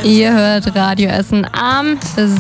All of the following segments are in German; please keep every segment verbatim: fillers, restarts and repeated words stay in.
Ihr hört Radio Essen am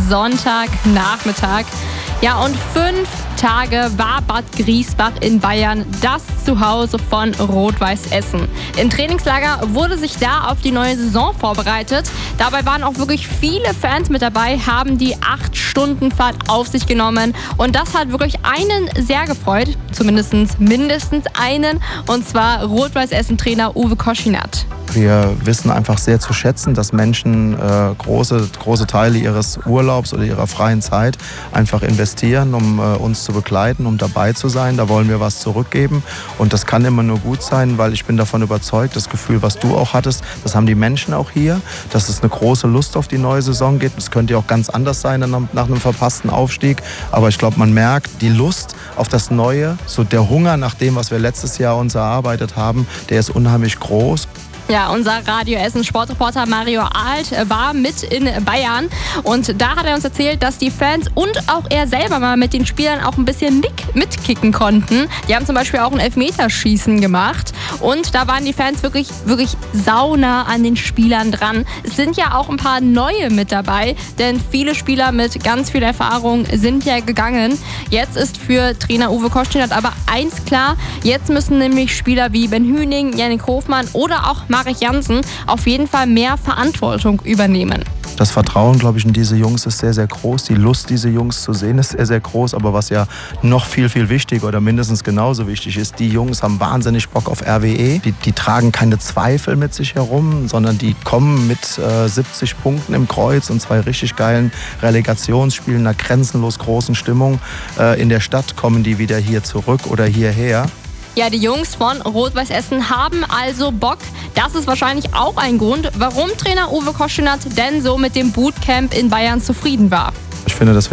Sonntagnachmittag. Ja, und fünf Tage war Bad Griesbach in Bayern das Zuhause von Rot-Weiß Essen. Im Trainingslager wurde sich da auf die neue Saison vorbereitet. Dabei waren auch wirklich viele Fans mit dabei, haben die acht Stunden Fahrt auf sich genommen. Und das hat wirklich einen sehr gefreut, zumindest mindestens einen, und zwar Rot-Weiß Essen-Trainer Uwe Koschinat. Wir wissen einfach sehr zu schätzen, dass Menschen äh, große, große Teile ihres Urlaubs oder ihrer freien Zeit einfach investieren, um äh, uns zu begleiten, um dabei zu sein. Da wollen wir was zurückgeben und das kann immer nur gut sein, weil ich bin davon überzeugt, das Gefühl, was du auch hattest, das haben die Menschen auch hier, dass es eine große Lust auf die neue Saison gibt. Es könnte ja auch ganz anders sein nach einem verpassten Aufstieg, aber ich glaube, man merkt die Lust auf das Neue, so der Hunger nach dem, was wir letztes Jahr uns erarbeitet haben, der ist unheimlich groß. Ja, unser Radio Essen Sportreporter Mario Alt war mit in Bayern und da hat er uns erzählt, dass die Fans und auch er selber mal mit den Spielern auch ein bisschen mitkicken konnten. Die haben zum Beispiel auch ein Elfmeterschießen gemacht und da waren die Fans wirklich, wirklich saunah an den Spielern dran. Es sind ja auch ein paar neue mit dabei, denn viele Spieler mit ganz viel Erfahrung sind ja gegangen. Jetzt ist für Trainer Uwe Koschinat aber eins klar, jetzt müssen nämlich Spieler wie Ben Hüning, Jannik Hofmann oder auch Marek Jansen auf jeden Fall mehr Verantwortung übernehmen. Das Vertrauen, glaube ich, in diese Jungs ist sehr, sehr groß. Die Lust, diese Jungs zu sehen, ist sehr, sehr groß. Aber was ja noch viel, viel wichtiger oder mindestens genauso wichtig ist, die Jungs haben wahnsinnig Bock auf R W E. Die, die tragen keine Zweifel mit sich herum, sondern die kommen mit äh, siebzig Punkten im Kreuz und zwei richtig geilen Relegationsspielen, einer grenzenlos großen Stimmung. Äh, in der Stadt kommen die wieder hier zurück oder hierher. Ja, die Jungs von Rot-Weiß Essen haben also Bock. Das ist wahrscheinlich auch ein Grund, warum Trainer Uwe Koschinat denn so mit dem Bootcamp in Bayern zufrieden war. Ich finde, das